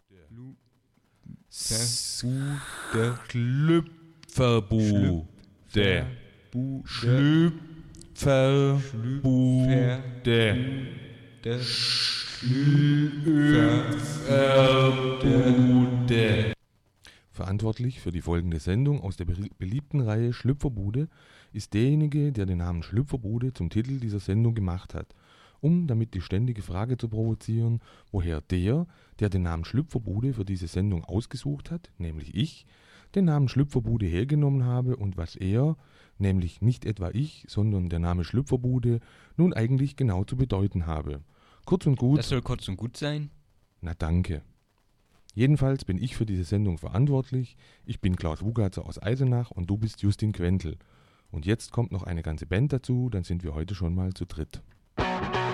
Schlüpferbude. Schlüpferbude. Verantwortlich für die folgende Sendung aus der beliebten Reihe Schlüpferbude ist derjenige, der den Namen Schlüpferbude zum Titel dieser Sendung gemacht hat, um damit die ständige Frage zu provozieren, woher der den Namen Schlüpferbude für diese Sendung ausgesucht hat, nämlich ich, den Namen Schlüpferbude hergenommen habe und was er, nämlich nicht etwa ich, sondern der Name Schlüpferbude, nun eigentlich genau zu bedeuten habe. Kurz und gut. Das soll kurz und gut sein? Na danke. Jedenfalls bin ich für diese Sendung verantwortlich. Ich bin Klaus Wugatzer aus Eisenach und du bist Justin Quentel. Und jetzt kommt noch eine ganze Band dazu, dann sind wir heute schon mal zu dritt.